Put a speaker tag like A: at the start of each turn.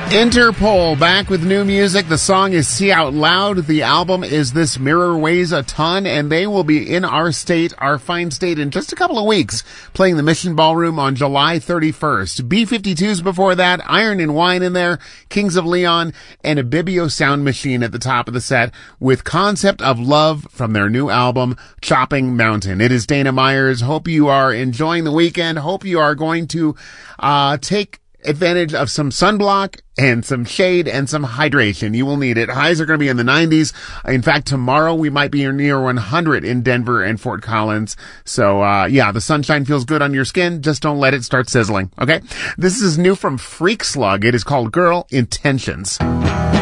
A: Interpol back with new music. The song is See Out Loud. The album is This Mirror Weighs a Ton, and they will be in our state, our fine state, in just a couple of weeks, playing the Mission Ballroom on July 31st. B-52s before that, Iron and Wine in there, Kings of Leon, and a Bibio Sound Machine at the top of the set with Concept of Love from their new album, Chopping Mountain. It is Dana Myers. Hope you are enjoying the weekend. Hope you are going to take advantage of some sunblock and some shade and some hydration. You will need it. Highs are going to be in the 90s. In fact, tomorrow we might be near 100 in Denver and Fort Collins. So, the sunshine feels good on your skin. Just don't let it start sizzling. Okay. This is new from Freak Slug. It is called Girl Intentions.